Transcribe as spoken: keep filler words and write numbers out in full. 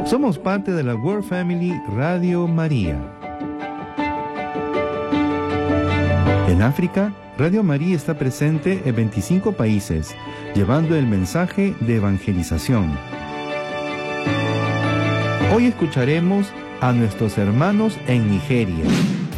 Somos parte de la World Family Radio María. En África, Radio María está presente en veinticinco países, llevando el mensaje de evangelización. Hoy escucharemos a nuestros hermanos en Nigeria.